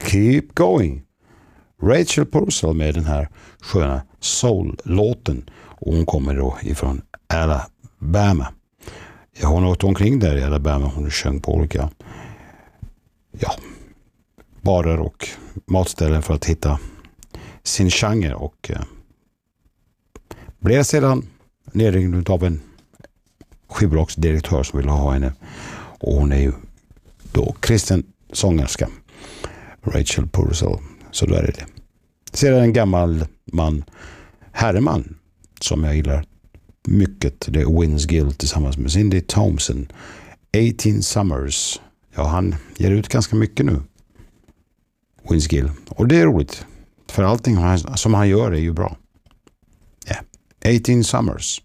Keep Going. Rachel Purcell med den här sköna soul-låten. Och hon kommer då ifrån Alabama. Hon har åkt omkring där i Alabama. Hon sjöng på olika barer och matställen för att hitta sin genre. Och blev sedan nedringd av en skivbolagsdirektör som ville ha henne. Och hon är ju då kristen sångerska. Rachel Purcell. Så då är det. Sedan en gammal herreman som jag gillar mycket. Det är Vince Gill tillsammans med Cindy Thompson. 18 Summers. Ja, han ger ut ganska mycket nu. Vince Gill. Och det är roligt. För allting som han gör är ju bra. 18 Summers.